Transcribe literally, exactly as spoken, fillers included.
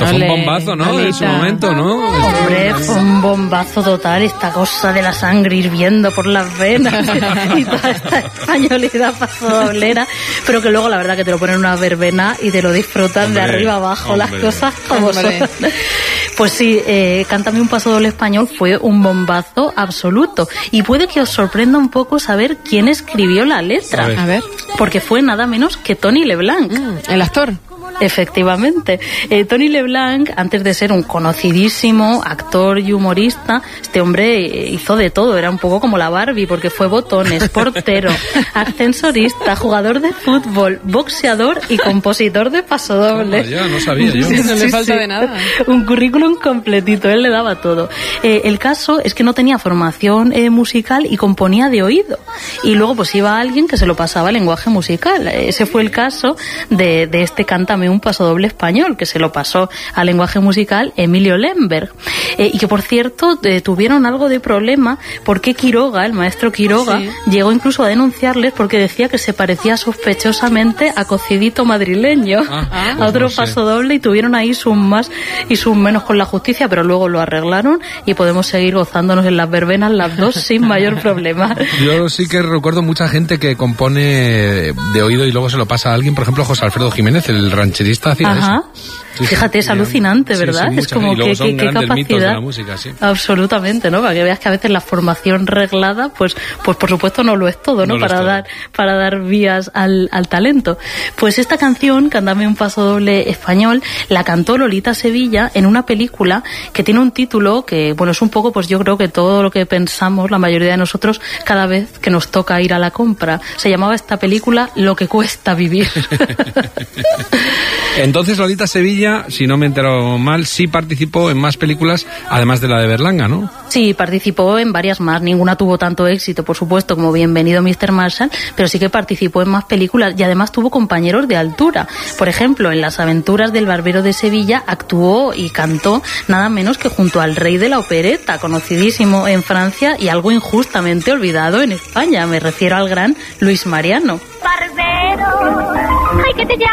Esto fue un bombazo, ¿no? En su momento, ¿no? Hombre, fue un bombazo total, esta cosa de la sangre hirviendo por las venas y toda esta españolidad pasodoblera, pero que luego la verdad que te lo ponen en una verbena y te lo disfrutan hombre, de arriba abajo, hombre, las cosas como hombre. son. Pues sí, eh, Cántame un pasodoble español fue un bombazo absoluto. Y puede que os sorprenda un poco saber quién escribió la letra. A ver. A ver. Porque fue nada menos que Tony Leblanc. Mm, el actor. Efectivamente. Eh, Tony Leblanc, antes de ser un conocidísimo actor y humorista, este hombre hizo de todo. Era un poco como la Barbie, porque fue botones, portero, ascensorista, jugador de fútbol, boxeador y compositor de pasodobles. Oh, ya, no sabía yo. Sí, no le falta sí. de nada. Un currículum completito, él le daba todo. Eh, el caso es que no tenía formación eh, musical y componía de oído. Y luego pues iba alguien que se lo pasaba al lenguaje musical. Ese fue el caso de, de este Cántame un pasodoble español, que se lo pasó al lenguaje musical Emilio Lemberg. Eh, y que, por cierto, eh, tuvieron algo de problema porque Quiroga, el maestro Quiroga, sí. llegó incluso a denunciarles porque decía que se parecía sospechosamente a Cocidito madrileño, ah, a otro no sé. pasodoble, y tuvieron ahí sus más y sus menos con la justicia, pero luego lo arreglaron y podemos seguir gozándonos en las verbenas las dos sin mayor problema. Yo sí que recuerdo mucha gente que compone de oído y luego se lo pasa a alguien, por ejemplo, José Alfredo Jiménez, el rancherista, hacía Ajá. eso. Sí, Fíjate, es alucinante, ¿verdad? Sí, sí, es como que qué capacidad. De la música, sí. Absolutamente, ¿no? Para que veas que a veces la formación reglada, pues, pues por supuesto no lo es todo, ¿no? no para dar, todo. para dar vías al, al talento. Pues esta canción, Cántame un pasodoble español, la cantó Lolita Sevilla en una película que tiene un título que, bueno, es un poco, pues yo creo que todo lo que pensamos la mayoría de nosotros cada vez que nos toca ir a la compra. Se llamaba esta película Lo que cuesta vivir. Entonces Lolita Sevilla, si no me he enterado mal, sí participó en más películas, además de la de Berlanga, ¿no? Sí, participó en varias más. Ninguna tuvo tanto éxito, por supuesto, como Bienvenido mister Marshall, pero sí que participó en más películas y además tuvo compañeros de altura. Por ejemplo, en Las aventuras del barbero de Sevilla actuó y cantó nada menos que junto al rey de la opereta, conocidísimo en Francia y algo injustamente olvidado en España. Me refiero al gran Luis Mariano. Barbero, ay, que te llamo